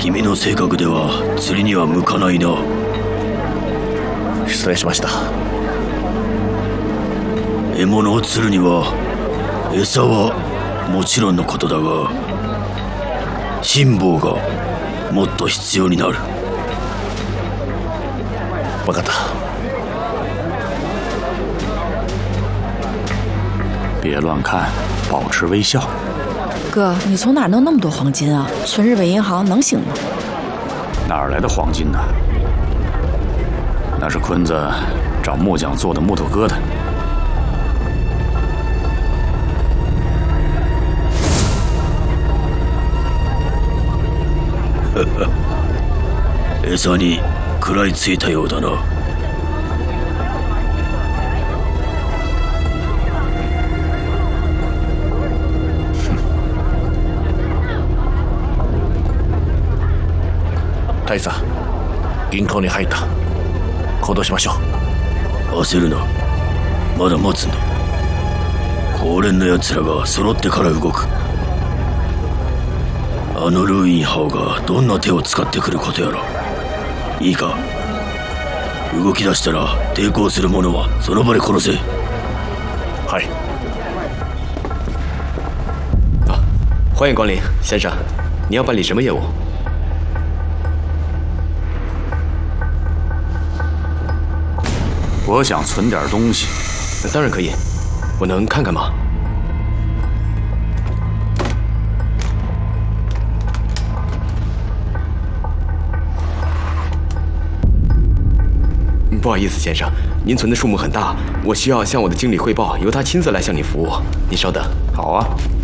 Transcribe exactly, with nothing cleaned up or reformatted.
君の性格では釣りには向かないな。 失礼しました。 獲物を釣るには餌はもちろんのことだが、辛抱がもっと必要になる。 分かった。 别乱看，保持微笑。 哥，你从哪弄那么多黄金啊？存日本银行能行吗？ 哪儿来的黄金呢？那是坤子找木匠做的木头疙瘩。 呵呵，餌に食らいついたようだな。 大佐、銀行に入った。行動しましょう。焦るな。まだ待つんだ。高連の奴らが揃ってから動く。あのルーインハオがどんな手を使ってくることやら。いいか、動き出したら抵抗する者はその場で殺せ。 はい。 啊，欢迎光临，先生，你要办理什么业务？ 我想存点东西。 当然可以，我能看看吗？不好意思，先生，您存的数目很大，我需要向我的经理汇报，由他亲自来向你服务。您稍等。 好啊。